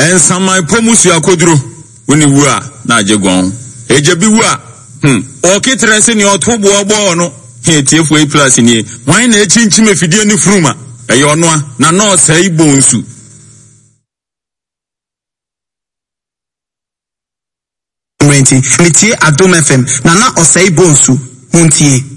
Ensamai pomusu akoduro. Woni wua na ajegon. Ejebi wua. Okitrese ni otobo obo no. He tiefo e plus ni. Wan na echinchi mefidie ni fruma. Eye ono na no sai bonsu. Meti Adom FM na osai bonsu. Montie.